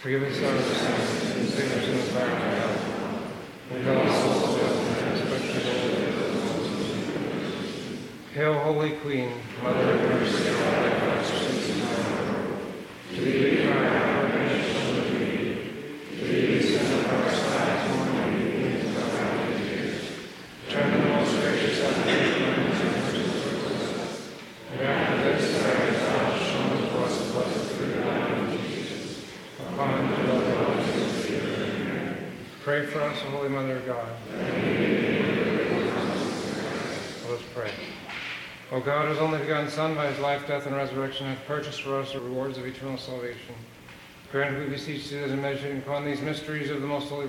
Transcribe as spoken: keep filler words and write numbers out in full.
Forgive us our sins, and save us from the fire of hell. Lead all souls to heaven, especially those. Hail, Holy Queen, Mother of Mercy, and all thy promises in power. To thee we cry, our nation of thee. To thee we send up our sighs, mourning and weeping in our valley tears. Turn to the most gracious advocate, and after this, thy thou shown to us the blessed fruit of thy womb, Jesus. Upon the Lord of us, pray for us, O Holy Mother of God. Let us pray. O God, whose only begotten Son, by his life, death, and resurrection, hath purchased for us the rewards of eternal salvation, grant, we beseech thee, that in meditating upon these mysteries of the most holy